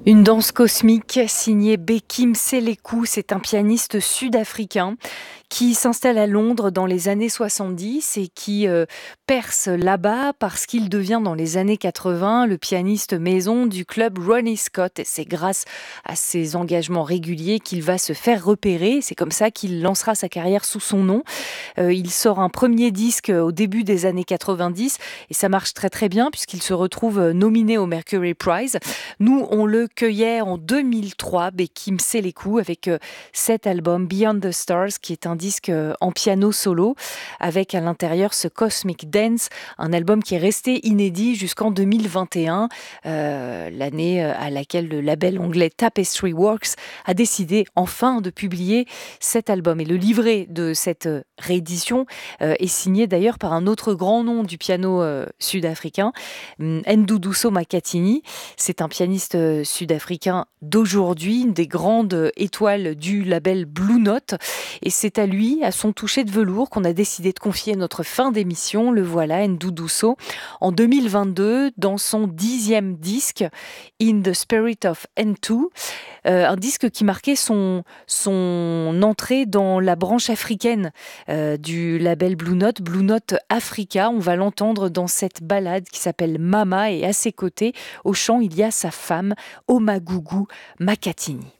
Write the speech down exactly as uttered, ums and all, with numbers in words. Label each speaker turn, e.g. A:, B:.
A: Une danse cosmique signée Bekim Selekou, c'est un pianiste sud-africain qui s'installe à Londres dans les années soixante-dix et qui euh, perce là-bas parce qu'il devient dans les années quatre-vingts le pianiste maison du club Ronnie Scott. Et c'est grâce à ses engagements réguliers qu'il va se faire repérer. C'est comme ça qu'il lancera sa carrière sous son nom. Euh, il sort un premier disque au début des années quatre-vingt-dix et ça marche très très bien puisqu'il se retrouve nominé au Mercury Prize. Nous, on le cueillait en deux mille trois, Bekim Selekou, avec euh, cet album Beyond the Stars, qui est un disque euh, en piano solo, avec à l'intérieur ce Cosmic Dance, un album qui est resté inédit jusqu'en deux mille vingt et un, euh, l'année à laquelle le label anglais Tapestry Works a décidé enfin de publier cet album. Et le livret de cette euh, réédition euh, est signé d'ailleurs par un autre grand nom du piano euh, sud-africain, Nduduso Makhathini. C'est un pianiste euh, sud-africain d'aujourd'hui, une des grandes étoiles du label Blue Note. Et c'est à lui, à son toucher de velours, qu'on a décidé de confier notre fin d'émission. Le voilà, Nduduso, en deux mille vingt-deux, dans son dixième disque, In the Spirit of N deux, euh, un disque qui marquait son, son entrée dans la branche africaine euh, du label Blue Note, Blue Note Africa. On va l'entendre dans cette ballade qui s'appelle Mama, et à ses côtés, au chant, il y a sa femme, Omagugu Makhathini.